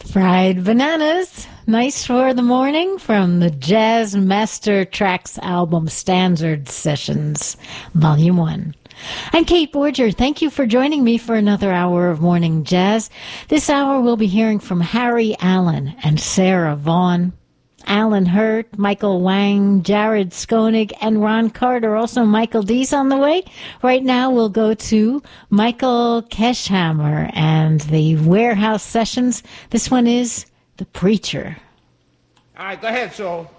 Fried bananas, nice for the morning from the Jazz Master Tracks album Standard Sessions, Volume 1. I'm Kate Borger. Thank you for joining me for another hour of Morning Jazz. This hour we'll be hearing from Harry Allen and Sarah Vaughan, Alan Hurt, Michael Wang, Jared Skoenig, and Ron Carter. Also, Michael D's on the way. Right now, we'll go to Michael Keschhammer and the Warehouse Sessions. This one is The Preacher. All right, go ahead, Soul.